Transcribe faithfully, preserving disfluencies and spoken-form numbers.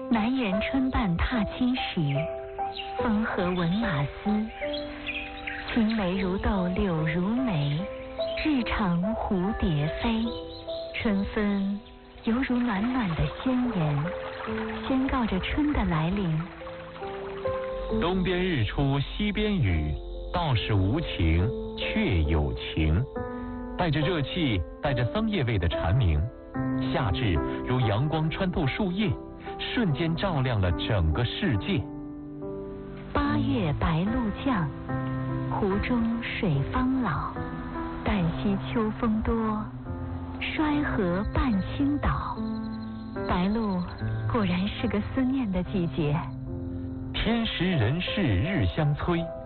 南人春半踏青时，风和闻马嘶。青梅如豆柳如眉，日长蝴蝶飞。春分犹如暖暖的宣言，宣告着春的来临。 东边日出西边雨，道是无晴却有晴。带着热气带着桑叶味的蝉鸣，夏至如阳光穿透树叶，瞬间照亮了整个世界。 八月白露降，湖中水方老。旦夕秋风多，衰河半倾倒。白露果然是个思念的季节。 天时人事日相催，